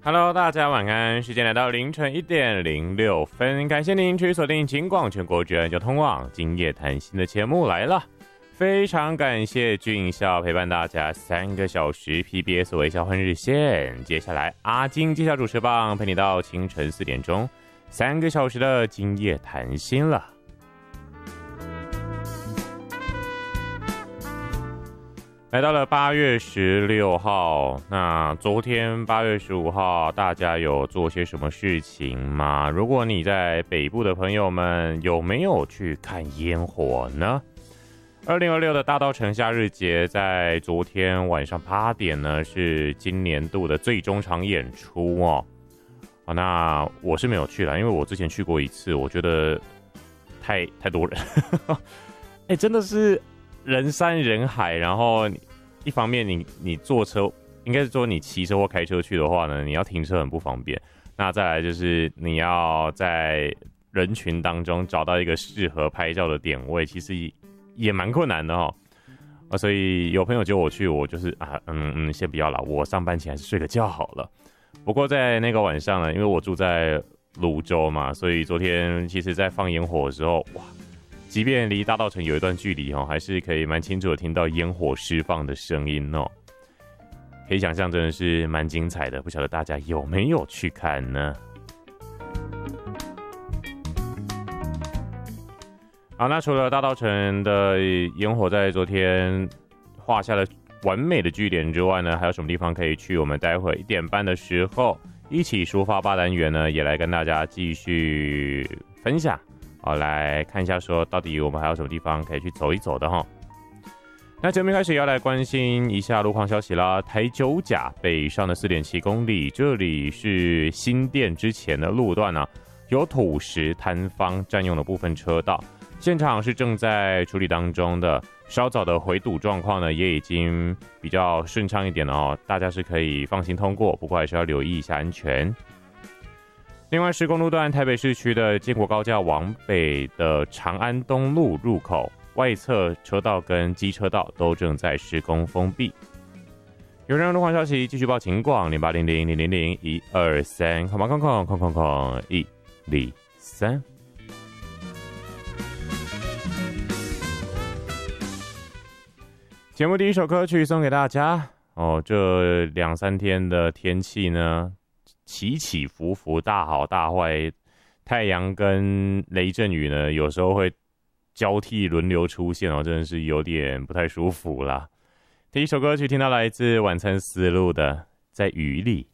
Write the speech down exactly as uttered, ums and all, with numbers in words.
Hello， 大家晚安，时间来到凌晨一点零六分，感谢您持续锁定警广全国治安交通网今夜谈心的节目来了，非常感谢俊孝陪伴大家三个小时 P B S 微笑换日线，接下来阿金接下主持棒陪你到清晨四点钟，三个小时的今夜谈心了。来到了八月十六号，那昨天八月十五号，大家有做些什么事情吗？如果你在北部的朋友们，有没有去看烟火呢？二零二六的大稻埕夏日节在昨天晚上八点呢，是今年度的最终场演出哦。好，那我是没有去啦，因为我之前去过一次，我觉得太太多人，哎、欸，真的是。人山人海，然后一方面你你坐车，应该是说你骑车或开车去的话呢，你要停车很不方便。那再来就是你要在人群当中找到一个适合拍照的点位，其实也蛮困难的哦。啊，所以有朋友叫我去，我就是啊，嗯嗯，先不要了，我上班前还是睡个觉好了。不过在那个晚上呢，因为我住在蘆洲嘛，所以昨天其实在放烟火的时候，哇！即便离大稻埕有一段距离哦，还是可以蛮清楚的听到烟火释放的声音哦。可以想象真的是蛮精彩的，不晓得大家有没有去看呢？好，那除了大稻埕的烟火在昨天画下了完美的句点之外呢，还有什么地方可以去？我们待会一点半的时候一起抒发八单元呢，也来跟大家继续分享。好，来看一下说到底我们还有什么地方可以去走一走的齁。那节目开始要来关心一下路况消息啦。台九甲北上的 四点七公里，这里是新店之前的路段啊，有土石坍方占用了部分车道，现场是正在处理当中的，稍早的回堵状况呢也已经比较顺畅一点了哦，大家是可以放心通过，不过还是要留意一下安全。另外是公路段台北市区的建国高架往北的长安东路入口外侧车道跟机车道都正在施工封闭。有任何路况消息继续报警广零八零零零零零一二三空空空空空空空一零三。节目第一首歌曲送给大家哦，这两三天的天气呢？起起伏伏，大好大坏，太阳跟雷阵雨呢，有时候会交替轮流出现哦，真的是有点不太舒服啦。第一首歌曲听到来自晚餐思路的《在雨里》。